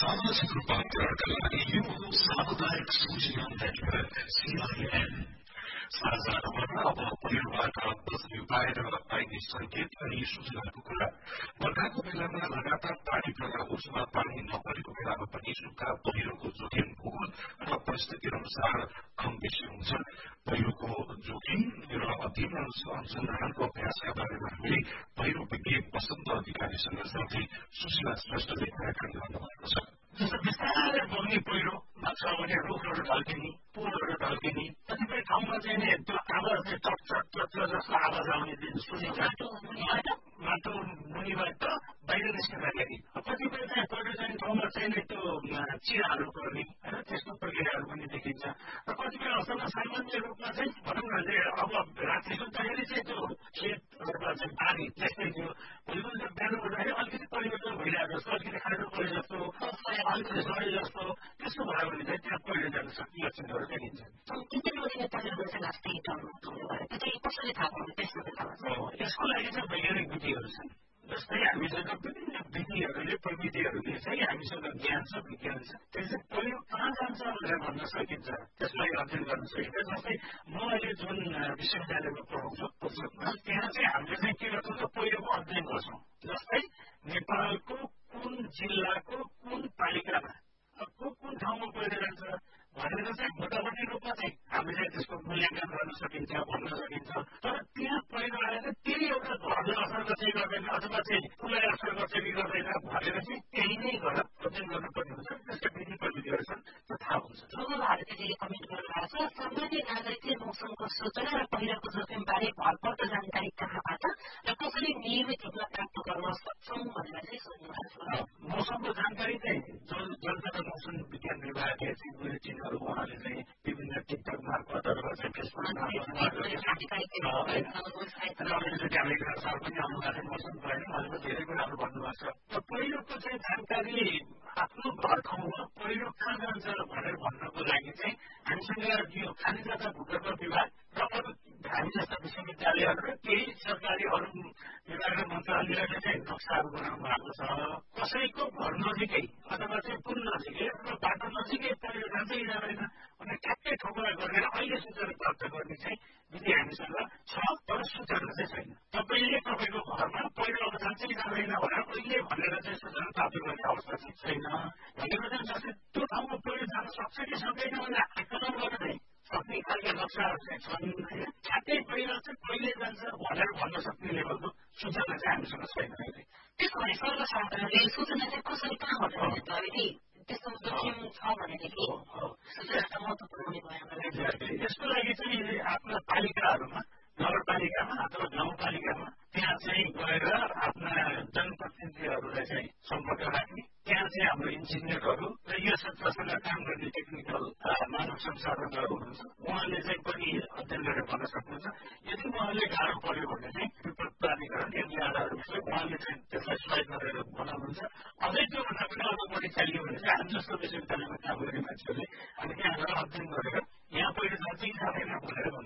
सामाजिक रूपान्तरणका लागि यो सामुदायिक सूचना नेटवर्क CIN। साझा खबरमा अब पहिरोबाट बस्ने उपाय र पाइने संकेत अनि सूचनाको कुरा। बर्खाको बेलामा लगातार पानी पर्दा उसमा पानी नपरेको बेलामा पनि सुक्खा पहिरोको जोखिम भूगोल र परिस्थिति अनुसार कम बेसी हुन्छ। पहिरोको जोखिम र अध्ययन अनुसन्धानको अभ्यासका बारेमा हामीले पहिरो विज्ञ वसन्त अधिकारीसँग साथै सुशीला श्रेष्ठले कुराकानी गर्नुभएको छ। बिस्तारै बग्ने पहिरो छ भने रुखहरू ढल्किने, पुलहरू ढल्किने, कतिपय ठाउँमा चाहिँ नि त्यो आवाज चाहिँ चट जस्तो आवाज आउने सुनिन्छ। माटो मुनिबाट बाहिर निस्किँदाखेरि कतिपय चाहिँ पहिरो जाने ठाउँमा चाहिँ नि त्यो चिराहरू पर्ने होइन त्यस्तो प्रक्रियाहरू पनि देखिन्छ। र कतिपय अवस्थामा सामान्य रूपमा चाहिँ भनौँ न अब राति सुत्दाखेरि चाहिँ त्यो खेतहरूमा चाहिँ पानी त्यस्तै थियो, भोलिपल्ट बिहान उठ्दाखेरि अलिकति परिवर्तन भइरहेको जस्तो, अलिकति खाँडो परे जस्तो, अलिकति सडे जस्तो, त्यस्तो भयो भने चाहिँ त्यहाँ पहिरो जान सक्ने लक्षणहरू देखिन्छ। यसको लागि चाहिँ वैज्ञानिक विधिहरू छन्। जस्तै हामीसँग विभिन्न विधिहरूले प्रविधिहरूले चाहिँ हामीसँग ज्ञान छ, विज्ञान छ, त्यो चाहिँ पहिरो कहाँ जान्छ भनेर भन्न सकिन्छ, त्यसलाई अध्ययन गर्न सकिन्छ। जस्तै म अहिले जुन विश्वविद्यालयमा पढाउँछु पुस्तकमा, त्यहाँ चाहिँ हामीले चाहिँ के गर्छौँ पहिरोको अध्ययन गर्छौँ। जस्तै नेपालको कुन जिल्लाको कुन पालिकामा कुन ठाउँमा पहिरो जान्छ भनेर चाहिँ मोटामोटी रूपमा चाहिँ हामीले त्यसको मूल्याङ्कन गर्न सकिन्छ, भन्न सकिन्छ। तर त्यहाँ पहिरो आएर त्यही एउटा घरले असर गर्छ कि गर्दैन अथवा चाहिँ उसलाई असर गर्छ कि गर्दैन भनेर चाहिँ त्यही नै गएर अध्ययन गर्नुपर्ने हुन्छ। त्यस्तो विधि प्रविधिहरू छन्, त्यो थाहा हुन्छ। भारतीय कमेन्ट गर्नुभएको छ, सामान्य नागरिकले मौसमको सूचना र पहिरोको जोखिमबारे भरपर्दो जानकारी कहाँबाट र कसरी नियमित रूपमा प्राप्त गर्न सक्छौँ भनेर चाहिँ सोध्नुभएको छ। मौसमको जानकारी चाहिँ जलतथा मौसम विज्ञान विभागले चाहिँ बुलेटिनहरू उहाँले चाहिँ विभिन्न टिकटक मार्फत अथवा चाहिँ फेसबुक पनि आउनुभएको मौसमको लागि उहाँले धेरै कुराहरू भन्नुभएको छ। र पहिरोको चाहिँ जानकारी आफ्नो घर ठाउँमा पहिरो कहाँ जान्छ भनेर भन्नको लागि चाहिँ हामीसँग यो खानी तथा भूगर्भ विभाग र अरू हामी जस्ता विश्वविद्यालयहरू र केही सरकारी अरू विभाग र मन्त्रालयले चाहिँ नक्साहरू बनाउनु भएको छ। कसैको घर नजिकै अथवा चाहिँ पुल नजिकै अथवा बाटो नजिकै पहिरो जान्छ कि जाँदैन भने ठ्याक्कै ठोकुवा गरेर अहिले सूचना प्राप्त गर्ने चाहिँ विधि हामीसँग छ, तर सूचना चाहिँ छैन। तपाईँले तपाईँको घरमा पहिरो अब जान्छ कि जाँदैन भनेर अहिले भनेर चाहिँ सूचना प्राप्त गर्ने अवस्था चाहिँ छैन। भनेको चाहिँ जस्तै त्यो ठाउँमा पहिरो जान सक्छ कि सक्दैन भनेर आकलन गर्न चाहिँ सक्ने खालका नक्साहरू चाहिँ छन्। ठ्याक्कै पहिरो चाहिँ कहिले जान्छ भनेर भन्न सक्ने लेभलको सूचना चाहिँ हामीसँग छैन। त्यसो भने सर्वसाधारणले सूचना चाहिँ कसरी कहाँबाट त्यस्तो जोखिम छ भनेदेखि सूचना महत्त्वपूर्ण भयो। यसको लागि चाहिँ आफ्ना पालिकाहरूमा, नगरपालिकामा अथवा गाउँपालिकामा त्यहाँ चाहिँ गएर आफ्ना जनप्रतिनिधिहरूलाई चाहिँ सम्पर्क राख्ने, त्यहाँ चाहिँ हाम्रो इन्जिनियरहरू र यस क्षेत्रसँग काम गर्ने टेक्निकल मानव संसाधनहरू हुनुहुन्छ, उहाँले चाहिँ पनि अध्ययन गरेर भन्न सक्नुहुन्छ। यदि उहाँले गाह्रो पर्यो भने चाहिँ विपद प्राधिकरण एनडिआरहरू उहाँले चाहिँ त्यसलाई सहयोग गरेर बनाउनुहुन्छ। अझै त्योभन्दा पनि अझ बढी चाहियो भने चाहिँ हामी जस्तो विश्वविद्यालयमा काम गर्ने मान्छेहरूले हामी त्यहाँ गएर अध्ययन गरेर यहाँ पहिरो जान्छ कि जाँदैन भनेर